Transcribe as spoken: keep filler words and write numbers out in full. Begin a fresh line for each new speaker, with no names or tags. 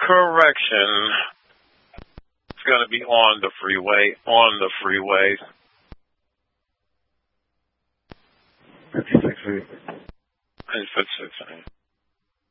Correction. It's going to be on the freeway. On the freeway.
fifty-six feet.
fifty-six feet.